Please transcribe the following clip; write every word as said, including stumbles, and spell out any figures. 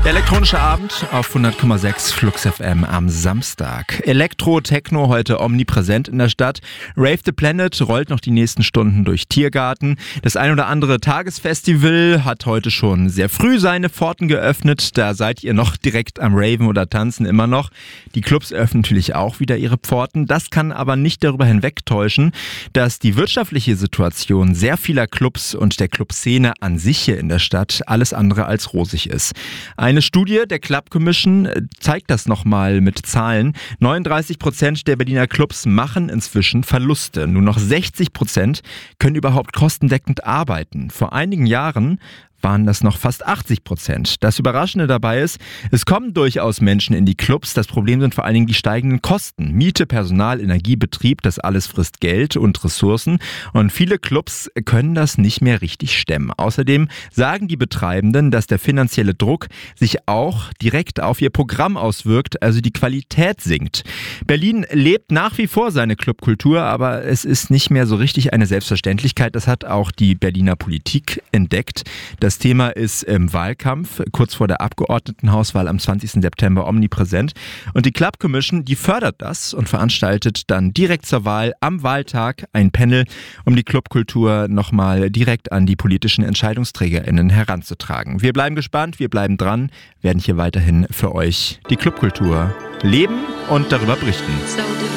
Der elektronische Abend auf hundert Komma sechs Flux F M am Samstag. Elektro, Techno heute omnipräsent in der Stadt. Rave the Planet rollt noch die nächsten Stunden durch Tiergarten. Das ein oder andere Tagesfestival hat heute schon sehr früh seine Pforten geöffnet. Da seid ihr noch direkt am Raven oder Tanzen immer noch. Die Clubs öffnen natürlich auch wieder ihre Pforten. Das kann aber nicht darüber hinwegtäuschen, dass die wirtschaftliche Situation sehr vieler Clubs und der Clubszene an sich hier in der Stadt alles andere als rosig ist. Eine Studie der Club Commission zeigt das nochmal mit Zahlen. neununddreißig Prozent der Berliner Clubs machen inzwischen Verluste. Nur noch sechzig Prozent können überhaupt kostendeckend arbeiten. Vor einigen Jahren waren das noch fast achtzig Prozent. Das Überraschende dabei ist, es kommen durchaus Menschen in die Clubs. Das Problem sind vor allen Dingen die steigenden Kosten. Miete, Personal, Energie, Betrieb, das alles frisst Geld und Ressourcen. Und viele Clubs können das nicht mehr richtig stemmen. Außerdem sagen die Betreibenden, dass der finanzielle Druck sich auch direkt auf ihr Programm auswirkt, also die Qualität sinkt. Berlin lebt nach wie vor seine Clubkultur, aber es ist nicht mehr so richtig eine Selbstverständlichkeit. Das hat auch die Berliner Politik entdeckt. Das Thema ist im Wahlkampf, kurz vor der Abgeordnetenhauswahl am zwanzigsten September omnipräsent. Und die Club Commission, die fördert das und veranstaltet dann direkt zur Wahl am Wahltag ein Panel, um die Clubkultur nochmal direkt an die politischen EntscheidungsträgerInnen heranzutragen. Wir bleiben gespannt, wir bleiben dran, werden hier weiterhin für euch die Clubkultur leben und darüber berichten.